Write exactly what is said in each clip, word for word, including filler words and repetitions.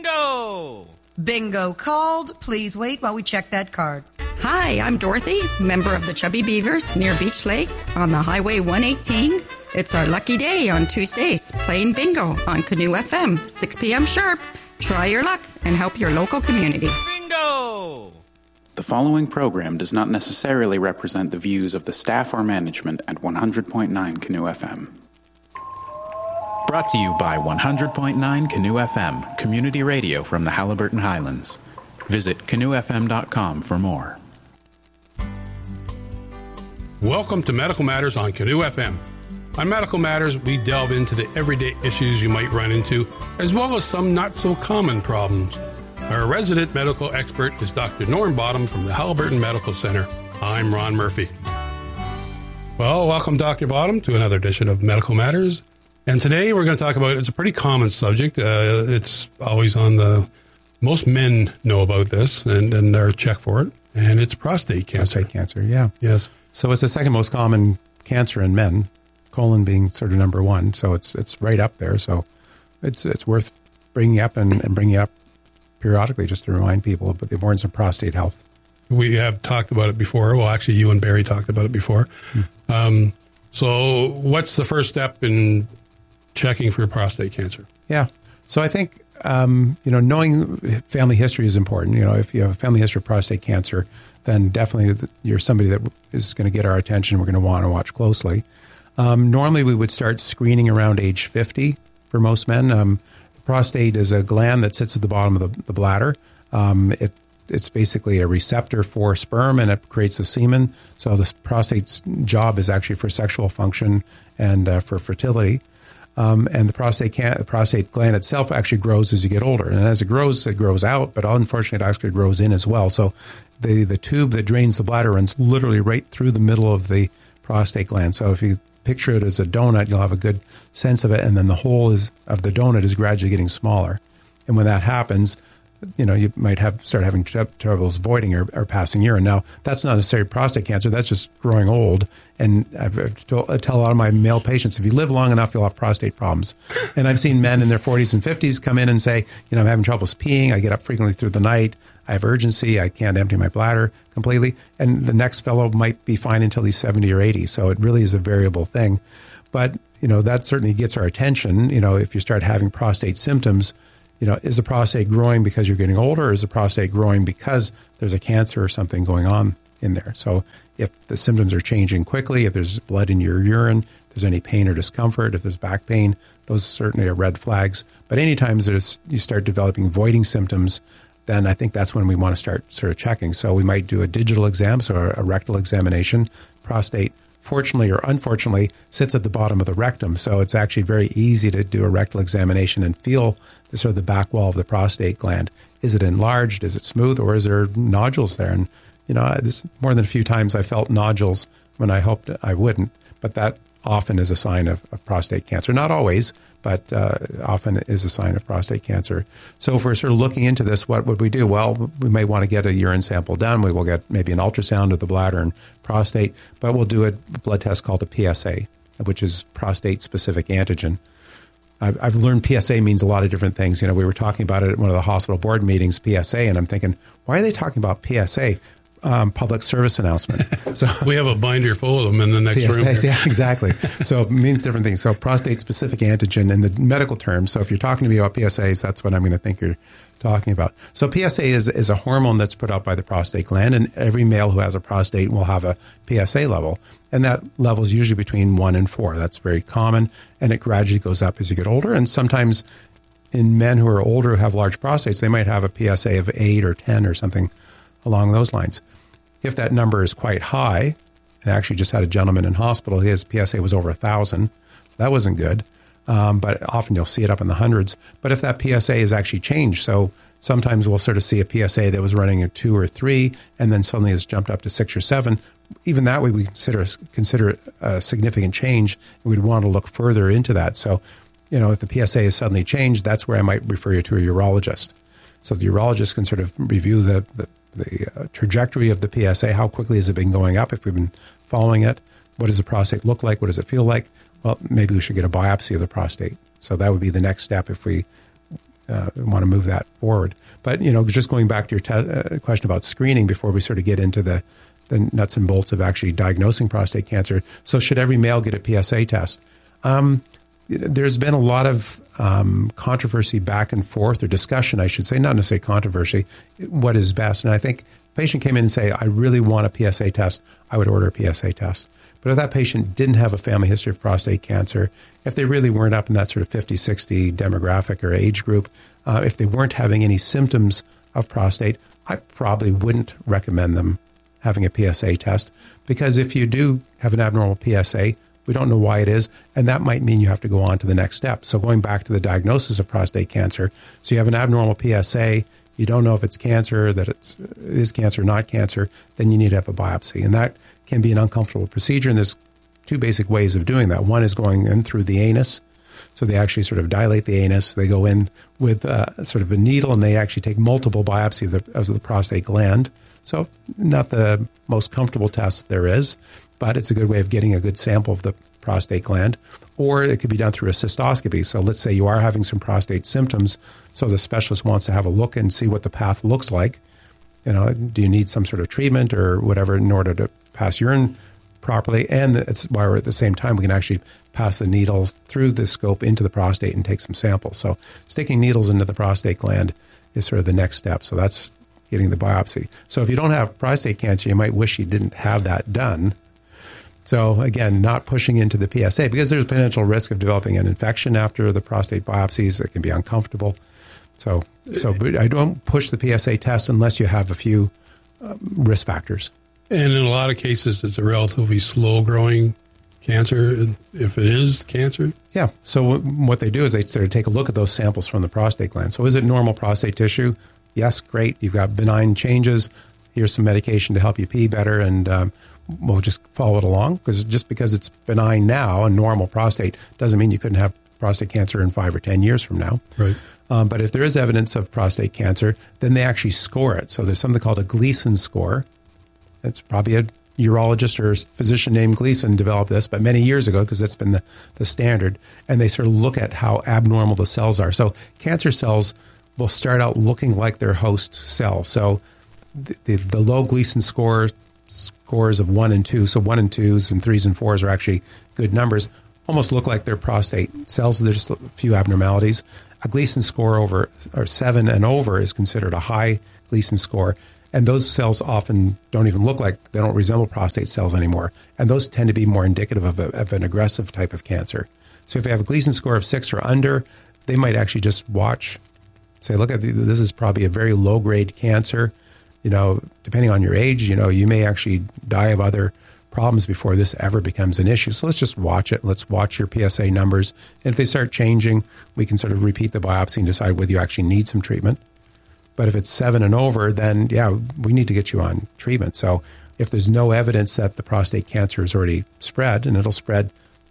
Bingo! Bingo called. Please wait while we check that card. Hi, I'm Dorothy, member of the Chubby Beavers near Beach Lake on the Highway one eighteen. It's our lucky day on Tuesdays, playing bingo on Canoe F M, six p.m. sharp. Try your luck and help your local community. Bingo! The following program does not necessarily represent the views of the staff or management at one hundred point nine Canoe F M. Brought to you by one hundred point nine Canoe F M, community radio from the Haliburton Highlands. Visit canoe f m dot com for more. Welcome to Medical Matters on Canoe F M. On Medical Matters, we delve into the everyday issues you might run into, as well as some not-so-common problems. Our resident medical expert is Doctor Norm Bottom from the Haliburton Medical Center. I'm Ron Murphy. Well, welcome, Doctor Bottom, to another edition of Medical Matters. And today we're going to talk about, it's a pretty common subject. Uh, it's always on the, most men know about this and, and are checked for it. And it's prostate cancer. Prostate cancer, yeah. Yes. So it's the second most common cancer in men, colon being sort of number one. So it's it's right up there. So it's it's worth bringing up and, and bringing up periodically just to remind people about the importance of prostate health. We have talked about it before. Well, actually, you and Barry talked about it before. Hmm. Um, so what's the first step in checking for prostate cancer? Yeah. So I think, um, you know, knowing family history is important. You know, if you have a family history of prostate cancer, then definitely you're somebody that is going to get our attention. We're going to want to watch closely. Um, normally, we would start screening around age fifty for most men. Um, the prostate is a gland that sits at the bottom of the, the bladder. Um, it It's basically a receptor for sperm, and it creates the semen. So the prostate's job is actually for sexual function and uh, for fertility. Um, and the prostate can the prostate gland itself actually grows as you get older. And as it grows, it grows out, but unfortunately it actually grows in as well. So the, the tube that drains the bladder runs literally right through the middle of the prostate gland. So if you picture it as a donut, you'll have a good sense of it. And then the hole is, of the donut is gradually getting smaller. And when that happens, you know, you might have start having troubles voiding or, or passing urine. Now, that's not necessarily prostate cancer. That's just growing old. And I've, I've told, I tell a lot of my male patients, if you live long enough, you'll have prostate problems. And I've seen men in their forties and fifties come in and say, you know, I'm having troubles peeing. I get up frequently through the night. I have urgency. I can't empty my bladder completely. And the next fellow might be fine until he's seventy or eighty. So it really is a variable thing. But, you know, that certainly gets our attention. You know, if you start having prostate symptoms, you know, is the prostate growing because you're getting older, or is the prostate growing because there's a cancer or something going on in there? So if the symptoms are changing quickly, if there's blood in your urine, if there's any pain or discomfort, if there's back pain, those certainly are red flags. But anytime there's, you start developing voiding symptoms, then I think that's when we want to start sort of checking. So we might do a digital exam, so a rectal examination. Prostate, fortunately or unfortunately, sits at the bottom of the rectum. So it's actually very easy to do a rectal examination and feel the sort of the back wall of the prostate gland. Is it enlarged? Is it smooth? Or is there nodules there? And, you know, this, more than a few times I felt nodules when I hoped I wouldn't. But that often is a sign of, of prostate cancer. Not always, but uh, often is a sign of prostate cancer. So if we're sort of looking into this, what would we do? Well, we may want to get a urine sample done. We will get maybe an ultrasound of the bladder and prostate, but we'll do a blood test called a P S A, which is prostate-specific antigen. I've, I've learned P S A means a lot of different things. You know, we were talking about it at one of the hospital board meetings, P S A, and I'm thinking, why are they talking about P S A? Um, public service announcement. So we have a binder full of them in the next P S A, room. Here. Yeah, exactly. So it means different things. So prostate-specific antigen in the medical terms. So if you're talking to me about P S As, that's what I'm going to think you're talking about. So P S A is, is a hormone that's put out by the prostate gland, and every male who has a prostate will have a P S A level. And that level is usually between one and four. That's very common, and it gradually goes up as you get older. And sometimes in men who are older who have large prostates, they might have a P S A of eight or ten or something along those lines. If that number is quite high, and I actually just had a gentleman in hospital, his P S A was over one thousand, so that wasn't good. Um, but often you'll see it up in the hundreds. But if that P S A is actually changed, so sometimes we'll sort of see a P S A that was running at two or three, and then suddenly it's jumped up to six or seven. Even that way, we consider consider it a significant change, and we'd want to look further into that. So, you know, if the P S A is suddenly changed, that's where I might refer you to a urologist. So the urologist can sort of review the, the the uh, trajectory of the P S A. How quickly has it been going up if we've been following it? What does the prostate look like? What does it feel like? Well, maybe we should get a biopsy of the prostate. So that would be the next step if we uh, want to move that forward. But, you know, just going back to your te- uh, question about screening before we sort of get into the, the nuts and bolts of actually diagnosing prostate cancer. So should every male get a P S A test? Um, there's been a lot of um, controversy back and forth, or discussion, I should say, not necessarily controversy, what is best. And I think a patient came in and say, I really want a P S A test, I would order a P S A test. But if that patient didn't have a family history of prostate cancer, if they really weren't up in that sort of fifty, sixty demographic or age group, uh, if they weren't having any symptoms of prostate, I probably wouldn't recommend them having a P S A test. Because if you do have an abnormal P S A, we don't know why it is, and that might mean you have to go on to the next step. So going back to the diagnosis of prostate cancer, so you have an abnormal P S A, you don't know if it's cancer, that it's, it is cancer or not cancer, then you need to have a biopsy. And that can be an uncomfortable procedure, and there's two basic ways of doing that. One is going in through the anus. So they actually sort of dilate the anus. They go in with uh, sort of a needle, and they actually take multiple biopsies of the, of the prostate gland. So not the most comfortable test there is, but it's a good way of getting a good sample of the prostate gland. Or it could be done through a cystoscopy. So let's say you are having some prostate symptoms, so the specialist wants to have a look and see what the path looks like. You know, do you need some sort of treatment or whatever in order to pass urine properly? And it's why we're at the same time, we can actually pass the needles through the scope into the prostate and take some samples. So sticking needles into the prostate gland is sort of the next step. So that's getting the biopsy. So if you don't have prostate cancer, you might wish you didn't have that done. So again, not pushing into the P S A because there's potential risk of developing an infection after the prostate biopsies that can be uncomfortable. So, so I don't push the P S A test unless you have a few um, risk factors. And in a lot of cases, it's a relatively slow-growing cancer, if it is cancer. Yeah. So what they do is they sort of take a look at those samples from the prostate gland. So is it normal prostate tissue? Yes, great. You've got benign changes. Here's some medication to help you pee better, and um, we'll just follow it along. Because just because it's benign now, a normal prostate, doesn't mean you couldn't have prostate cancer in five or ten years from now. Right. Um, but if there is evidence of prostate cancer, then they actually score it. So there's something called a Gleason score. It's probably a urologist or physician named Gleason developed this, but many years ago, because that's been the, the standard. And they sort of look at how abnormal the cells are. So cancer cells will start out looking like their host cell. So the, the, the low Gleason score scores of one and two, so one and twos and threes and fours are actually good numbers, almost look like their prostate cells. There's just a few abnormalities. A Gleason score over or seven and over is considered a high Gleason score. And those cells often don't even look like, they don't resemble prostate cells anymore. And those tend to be more indicative of, a, of an aggressive type of cancer. So if you have a Gleason score of six or under, they might actually just watch, say, look, at the, this is probably a very low-grade cancer. You know, depending on your age, you know, you may actually die of other problems before this ever becomes an issue. So let's just watch it. Let's watch your P S A numbers. And if they start changing, we can sort of repeat the biopsy and decide whether you actually need some treatment. But if it's seven and over, then, yeah, we need to get you on treatment. So if there's no evidence that the prostate cancer has already spread, and it'll spread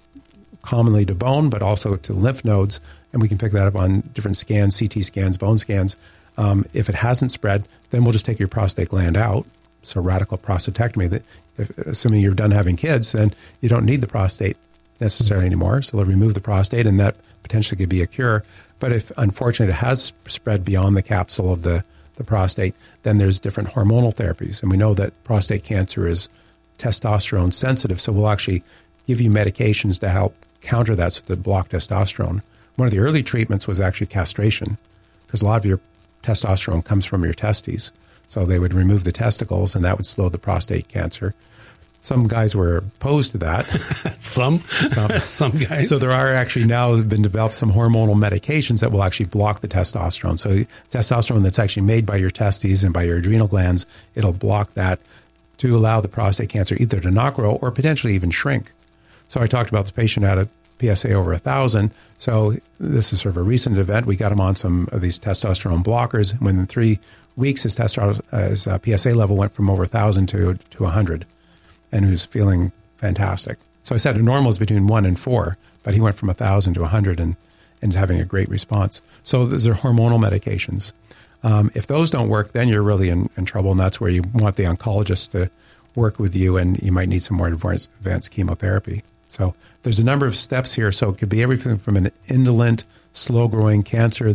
commonly to bone, but also to lymph nodes, and we can pick that up on different scans, C T scans, bone scans. Um, if it hasn't spread, then we'll just take your prostate gland out. So radical prostatectomy, that if, assuming you're done having kids, then you don't need the prostate necessarily anymore. So they'll remove the prostate, and that potentially could be a cure. But if, unfortunately, it has spread beyond the capsule of the, the prostate, then there's different hormonal therapies. And we know that prostate cancer is testosterone sensitive, so we'll actually give you medications to help counter that, so to block testosterone. One of the early treatments was actually castration, because a lot of your testosterone comes from your testes. So they would remove the testicles, and that would slow the prostate cancer. Some guys were opposed to that. some? Some. Some guys. So there are actually now been developed some hormonal medications that will actually block the testosterone. So testosterone that's actually made by your testes and by your adrenal glands, it'll block that to allow the prostate cancer either to not grow or potentially even shrink. So I talked about this patient had a P S A over one thousand. So this is sort of a recent event. We got him on some of these testosterone blockers. Within three weeks, his, testosterone, uh, his uh, P S A level went from over one thousand to, to one hundred. And he was feeling fantastic. So I said a normal is between one and four, but he went from one thousand to one hundred and, and is having a great response. So those are hormonal medications. Um, if those don't work, then you're really in, in trouble, and that's where you want the oncologist to work with you, and you might need some more advanced, advanced chemotherapy. So there's a number of steps here. So it could be everything from an indolent, slow-growing cancer that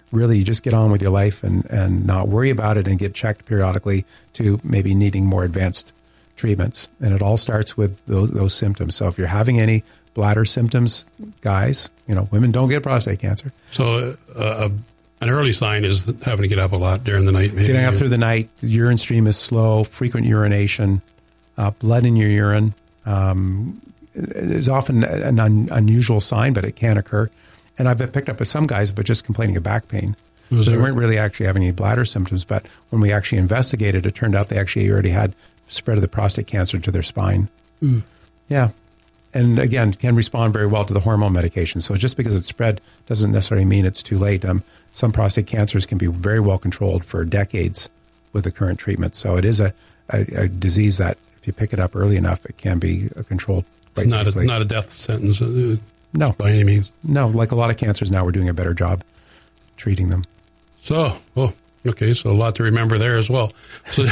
really you just get on with your life and, and not worry about it and get checked periodically to maybe needing more advanced treatments. And it all starts with those, those symptoms. So if you're having any bladder symptoms, guys, you know, women don't get prostate cancer. So uh, an early sign is having to get up a lot during the night. Maybe. Getting up through the night, the urine stream is slow, frequent urination, uh, blood in your urine um, is often an un- unusual sign, but it can occur. And I've picked up with some guys, but just complaining of back pain. So they weren't really actually having any bladder symptoms, but when we actually investigated, it turned out they actually already had spread of the prostate cancer to their spine. Mm. Yeah. And again, can respond very well to the hormone medication. So just because it's spread doesn't necessarily mean it's too late. Um, some prostate cancers can be very well controlled for decades with the current treatment. So it is a, a, a disease that if you pick it up early enough, it can be controlled quite It's not easily. a, not a death sentence. Uh, No. By any means. No, like a lot of cancers now, we're doing a better job treating them. So, oh, okay, so a lot to remember there as well. So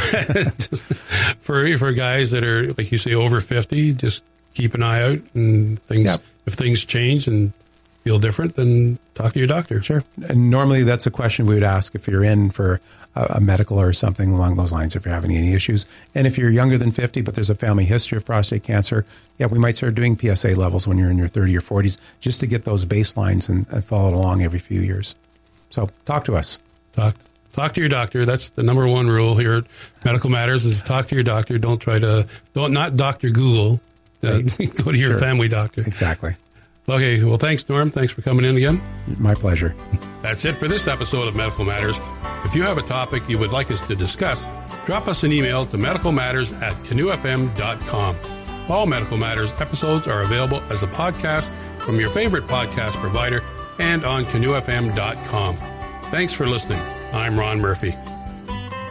for for guys that are, like you say, over fifty, just keep an eye out and things. Yep. If things change and feel different, then talk to your doctor. Sure. And normally that's a question we would ask if you're in for a, a medical or something along those lines, if you're having any issues. And if you're younger than fifty, but there's a family history of prostate cancer, yeah, we might start doing P S A levels when you're in your thirties or forties just to get those baselines and, and follow it along every few years. So talk to us. Talk talk to your doctor. That's the number one rule here at Medical Matters is talk to your doctor. Don't try to, don't not Doctor Google. Uh, go to your Sure. family doctor. Exactly. Okay, well, thanks, Norm. Thanks for coming in again. My pleasure. That's it for this episode of Medical Matters. If you have a topic you would like us to discuss, drop us an email to medicalmatters at canoe f m dot com. All Medical Matters episodes are available as a podcast from your favorite podcast provider and on canoe f m dot com. Thanks for listening. I'm Ron Murphy.